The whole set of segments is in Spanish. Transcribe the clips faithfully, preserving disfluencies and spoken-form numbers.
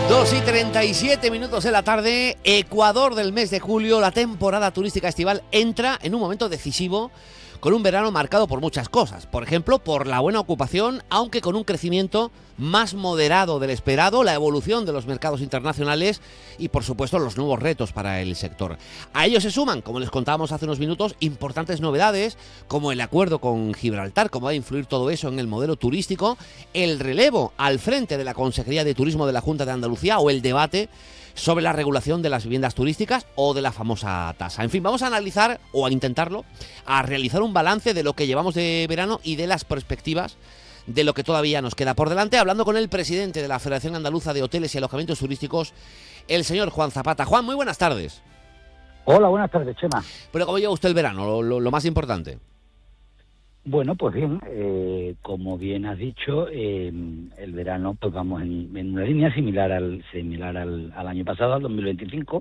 dos y treinta y siete minutos de la tarde, Ecuador del mes de julio, la temporada turística estival entra en un momento decisivo con un verano marcado por muchas cosas. Por ejemplo, por la buena ocupación, aunque con un crecimiento más moderado del esperado, la evolución de los mercados internacionales y, por supuesto, los nuevos retos para el sector. A ello se suman, como les contábamos hace unos minutos, importantes novedades, como el acuerdo con Gibraltar, cómo va a influir todo eso en el modelo turístico, el relevo al frente de la Consejería de Turismo de la Junta de Andalucía o el debate sobre la regulación de las viviendas turísticas o de la famosa tasa. En fin, vamos a analizar, o a intentarlo, a realizar un balance de lo que llevamos de verano y de las perspectivas de lo que todavía nos queda por delante, hablando con el presidente de la Federación Andaluza de Hoteles y Alojamientos Turísticos, el señor Juan Zapata. Juan, muy buenas tardes. Hola, buenas tardes, Chema. Pero ¿cómo lleva usted el verano? Lo, lo, lo más importante. Bueno, pues bien, eh, como bien has dicho, eh, el verano pues vamos en, en una línea similar al similar al, al año pasado, al dos mil veinticinco.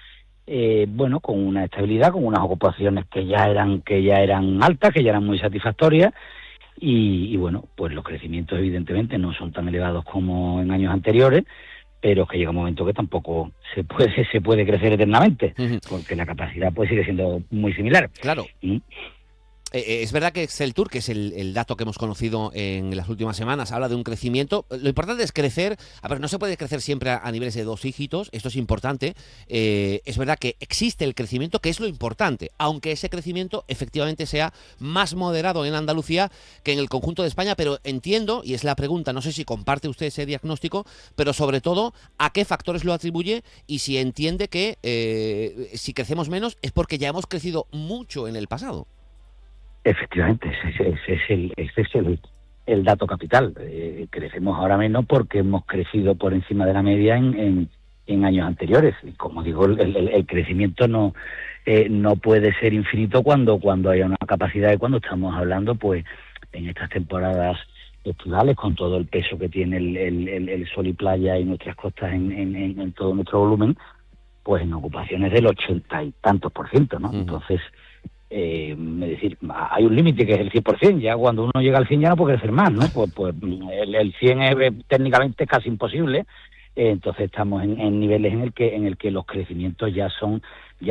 Eh, bueno, con una estabilidad, con unas ocupaciones que ya eran que ya eran altas, que ya eran muy satisfactorias y, y bueno, pues los crecimientos evidentemente no son tan elevados como en años anteriores, pero es que llega un momento que tampoco se puede se puede crecer eternamente, uh-huh. porque la capacidad pues sigue siendo muy similar. Claro. ¿Mm? Eh, es verdad que Exceltur, que es el, el dato que hemos conocido en las últimas semanas, habla de un crecimiento. Lo importante es crecer. A ver, no se puede crecer siempre a, a niveles de dos dígitos, esto es importante. Eh, es verdad que existe el crecimiento, que es lo importante, aunque ese crecimiento efectivamente sea más moderado en Andalucía que en el conjunto de España, pero entiendo, y es la pregunta, no sé si comparte usted ese diagnóstico, pero sobre todo, ¿a qué factores lo atribuye? Y si entiende que eh, si crecemos menos es porque ya hemos crecido mucho en el pasado. Efectivamente, ese, ese es el ese es el, el dato capital. Eh, crecemos ahora menos porque hemos crecido por encima de la media en, en, en años anteriores. Y como digo, el, el, el crecimiento no eh, no puede ser infinito cuando cuando haya una capacidad, y cuando estamos hablando, pues, en estas temporadas estivales, con todo el peso que tiene el, el, el, el sol y playa y nuestras costas en, en, en todo nuestro volumen, pues en ocupaciones del ochenta y tantos por ciento, ¿no? Uh-huh. Entonces, Eh, es decir, hay un límite que es el cien por ciento, ya cuando uno llega al cien ya no puede crecer más, ¿no? Pues, pues el, el cien es técnicamente casi imposible, eh, entonces estamos en, en niveles en el que en el que los crecimientos ya son